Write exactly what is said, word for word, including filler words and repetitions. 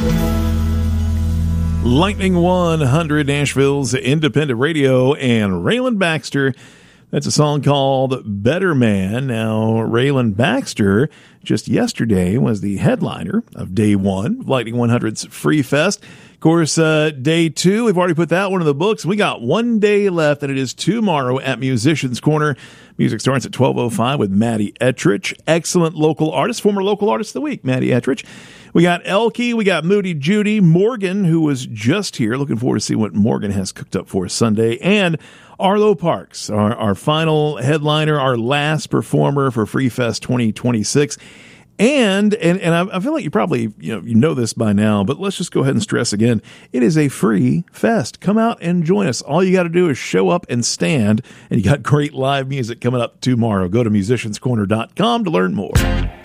Lightning one hundred, Nashville's independent radio, and Raylan Baxter. That's a song called Better Man. Now, Raylan Baxter, just yesterday, was the headliner of day one of Lightning one hundred's Free Fest. Of course, uh, day two, we've already put that one in the books. We got one day left, and it is tomorrow at Musicians Corner. Music starts at twelve oh five with Maddie Ettrich. Excellent local artist, former local artist of the week, Maddie Ettrich. We got Elkie, we got Moody Judy, Morgan, who was just here. Looking forward to see what Morgan has cooked up for us Sunday. And Arlo Parks, our, our final headliner, our last performer for Free Fest twenty twenty-six. And, and, and I, I feel like you probably, you know, you know this by now, but let's just go ahead and stress again. It is a free fest. Come out and join us. All you got to do is show up and stand, and you got great live music coming up tomorrow. Go to musicians corner dot com to learn more.